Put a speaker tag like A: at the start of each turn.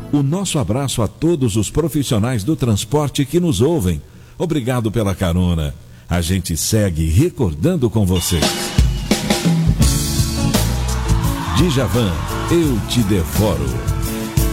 A: O nosso abraço a todos os profissionais do transporte que nos ouvem. Obrigado pela carona. A gente segue recordando com vocês. Djavan, eu te devoro.